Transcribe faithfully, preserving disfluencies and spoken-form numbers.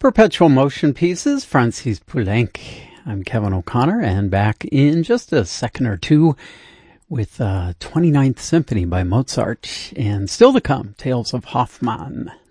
Perpetual Motion Pieces, Francis Poulenc. I'm Kevin O'Connor, and back in just a second or two with uh, twenty-ninth Symphony by Mozart, and still to come, Tales of Hoffmann.